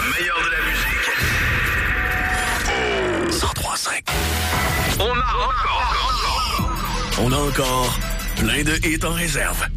meilleur de la musique. 103.5. On a encore plein de hits en réserve.